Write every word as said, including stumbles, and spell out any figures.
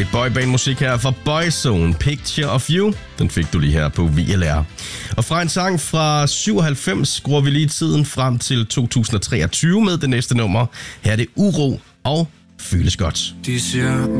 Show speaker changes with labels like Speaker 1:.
Speaker 1: Lidt boyband-musik her fra Boyzone, Picture of You. Den fik du lige her på V L R. Og fra en sang fra syvoghalvfems skruer vi lige tiden frem til to tusind treogtyve med det næste nummer. Her er det Uro og Føles Godt.
Speaker 2: De siger